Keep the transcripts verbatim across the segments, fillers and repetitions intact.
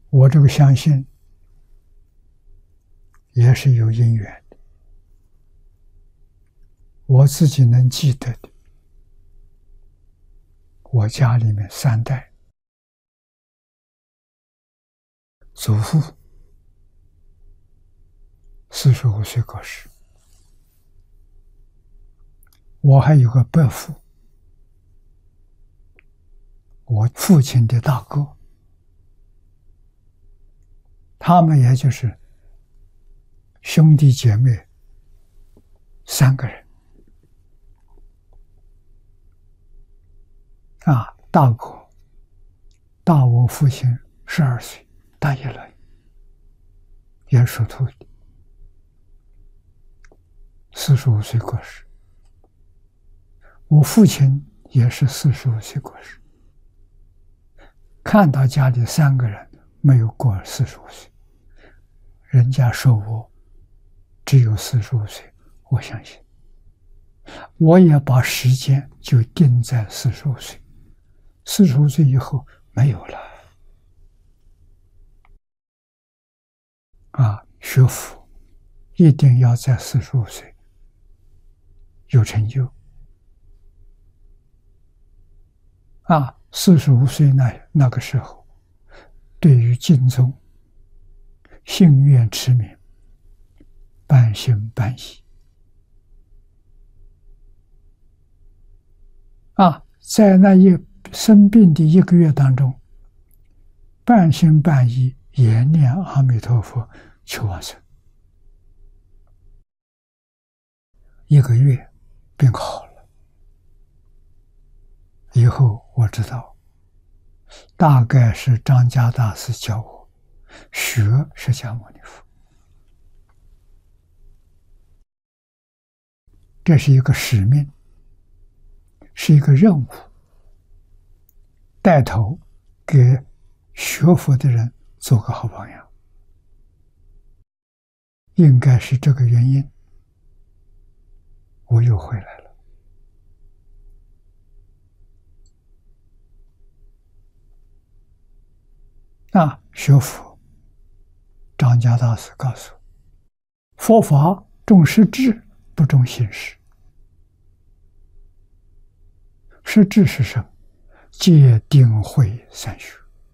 我这个相信也是有因缘的。我自己能记得的，我家里面三代，祖父四十五岁过世，我还有个伯父，我父亲的大哥，他们也就是兄弟姐妹三个人啊，大哥大我父亲十二岁，大一轮，也属兔的，四十五岁过世。我父亲也是四十五岁过世。看到家里三个人没有过四十五岁，人家说我只有四十五岁，我相信，我也把时间就定在四十五岁。四十五岁以后没有了。啊，学佛一定要在四十五岁有成就。啊，四十五岁那那个时候，对于经宗信愿持名，半信半疑。啊，在那一生病的一个月当中，半信半疑，也念阿弥陀佛求往生。一个月病好了，以后我知道，大概是张家大师教我学释迦牟尼佛，这是一个使命，是一个任务，带头给学佛的人做个好榜样，应该是这个原因，我又回来了。啊，学佛，张家大师告诉我，佛法重实质，不重形式。实质是什么？戒定慧三学。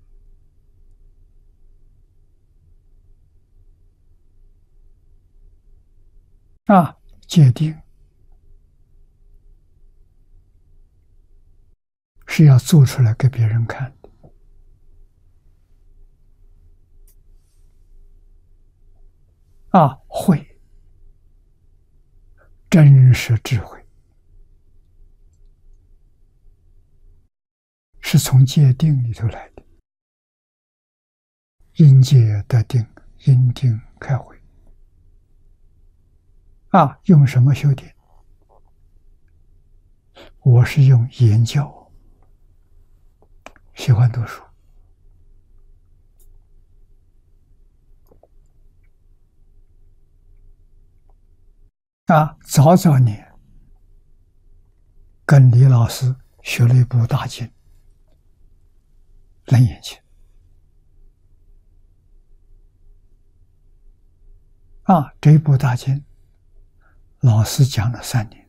啊，戒定是要做出来给别人看的。啊，慧，真实智慧，是从戒定里头来的。因戒得定，因定开慧。啊，用什么修定？我是用言教，喜欢读书。啊，早早年跟李老师学了一部大经《楞严经》。啊，这一部大经，老师讲了三年，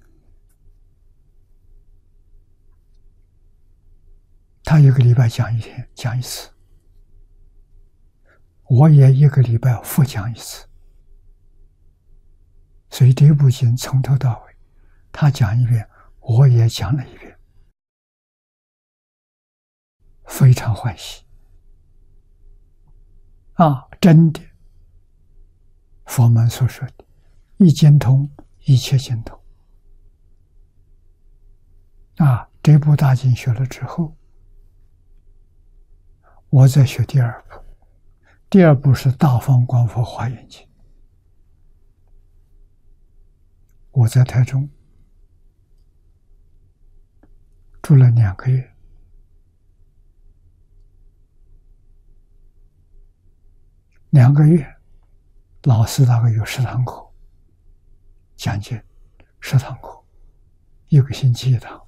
他一个礼拜讲一天，讲一次，我也一个礼拜复讲一次。所以这部经从头到尾，他讲一遍，我也讲了一遍，非常欢喜。啊，真的，佛门所说的“一经通，一切经通”。啊，这部大经学了之后，我再学第二部，第二部是《大方广佛华严经》。我在台中住了两个月，两个月，老师大概有十堂课，讲解十堂课，一个星期一堂。